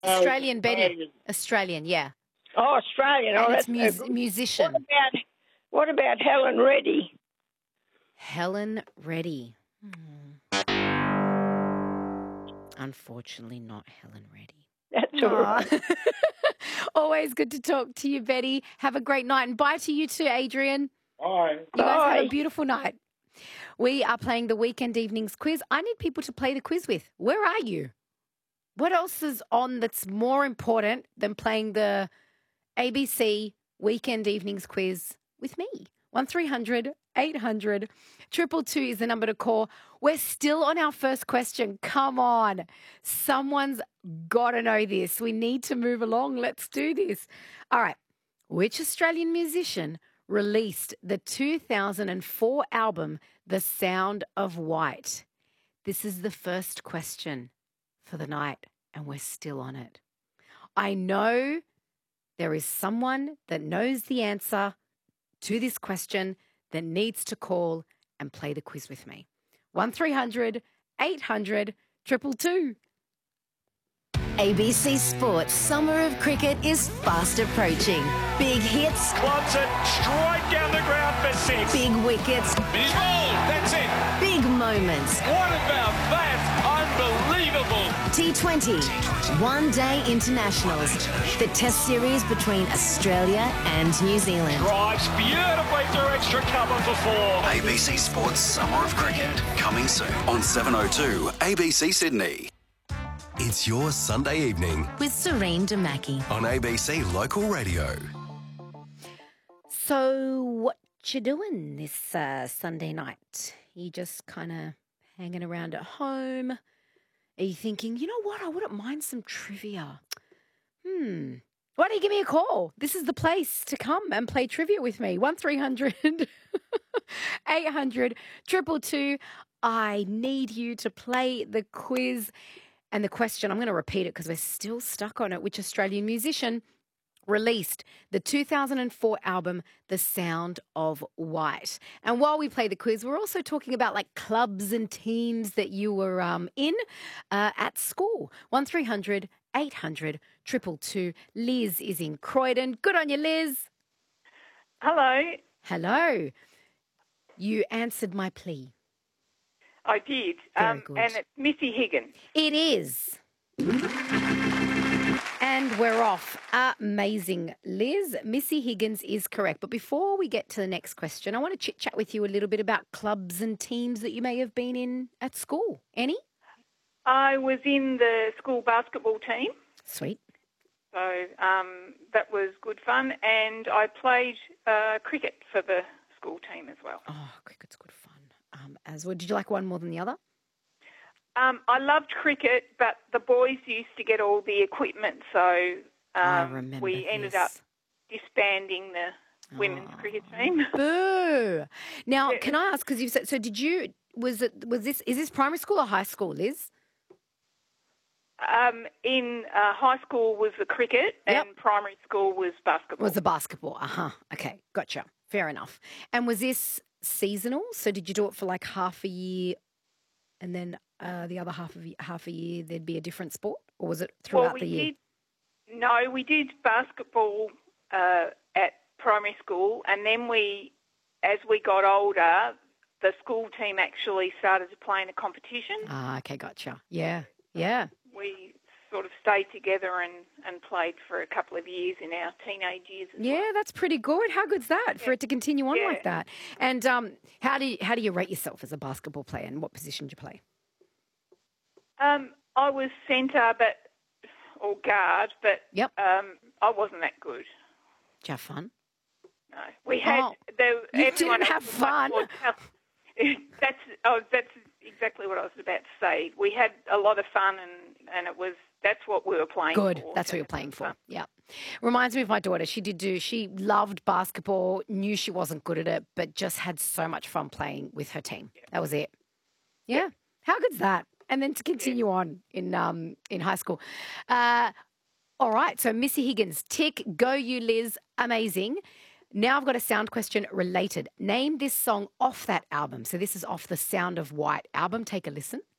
Australian, Betty. Australian. Australian, yeah. Oh, Australian. And Oh, it's that's no good. musician. What about Helen Reddy? Helen Reddy. Unfortunately, not Helen Reddy. That's all right. Always good to talk to you, Betty. Have a great night. And bye to you too, Adrian. Bye. You guys have a beautiful night. We are playing the Weekend Evenings quiz. I need people to play the quiz with. Where are you? What else is on that's more important than playing the ABC Weekend Evenings quiz with me? 1300 800 222 is the number to call. We're still on our first question. Come on. Someone's got to know this. We need to move along. Let's do this. All right. Which Australian musician released the 2004 album, The Sound of White? This is the first question for the night, and we're still on it. I know there is someone that knows the answer to this question that needs to call and play the quiz with me. 1300 800 222. ABC Sports Summer of Cricket is fast approaching. Big hits. Clubs it straight down the ground for six. Big wickets. He's bowled. That's it. Big moments. What about that? Unbelievable. T20. One-day internationals. The test series between Australia and New Zealand. Drives beautifully through extra cover for four. ABC Sports Summer of Cricket, coming soon on 7:02 ABC Sydney. It's your Sunday evening With Serene Damaki. on ABC Local Radio. So what you doing this Sunday night? You just kind of hanging around at home? Are you thinking, you know what, I wouldn't mind some trivia? Why don't you give me a call? This is the place to come and play trivia with me. 1300 800 222. I need you to play the quiz. And the question, I'm going to repeat it because we're still stuck on it. Which Australian musician released the 2004 album, The Sound of White? And while we play the quiz, we're also talking about like clubs and teams that you were in at school. 1300 800 222. Liz is in Croydon. Good on you, Liz. Hello. Hello. You answered my plea. I did. Very good. And it's Missy Higgins. It is. And we're off. Amazing, Liz. Missy Higgins is correct. But before we get to the next question, I want to chit-chat with you a little bit about clubs and teams that you may have been in at school. Any? I was in the school basketball team, Sweet. so that was good fun. And I played cricket for the school team as well. Oh, cricket's good fun. As well. Did you like one more than the other? I loved cricket, but the boys used to get all the equipment, so I remember we ended this. up disbanding the women's cricket team. Boo. Now, can I ask, because you've said, so did you, is this primary school or high school, Liz? In high school was the cricket, and primary school was basketball. Was the basketball? Okay, gotcha. Fair enough. And was this seasonal? So did you do it for like half a year, and then the other half a year there'd be a different sport, or was it throughout the year? We did basketball at primary school, and then as we got older, the school team actually started to play in a competition. Okay, gotcha. Yeah. We sort of stayed together and played for a couple of years in our teenage years as well. Yeah, that's pretty good. How good's that for it to continue on like that? And how do you rate yourself as a basketball player, and what position do you play? I was centre or guard, but I wasn't that good. Did you have fun? No. We had... You didn't have fun? That's exactly what I was about to say. We had a lot of fun, and that's what we were playing for. Good. That's what you're playing for. Yeah. Reminds me of my daughter. She loved basketball, knew she wasn't good at it, but just had so much fun playing with her team. Yeah. That was it. Yeah. How good's that? And then to continue on in high school. All right. So Missy Higgins, tick, go you, Liz. Amazing. Now I've got a sound question related. Name this song off that album. So this is off the Sound of White album. Take a listen.